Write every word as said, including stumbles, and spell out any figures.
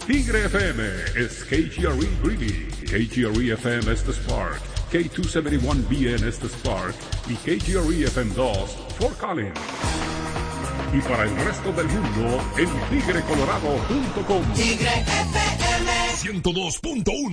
Tigre F M es K G R E Greeley, K G R E F M Estes Park, K doscientos setenta y uno B en Estes Park y K G R E F M dos Fort Collins. Y para el resto del mundo en tigre colorado punto com. Tigre F M ciento dos punto uno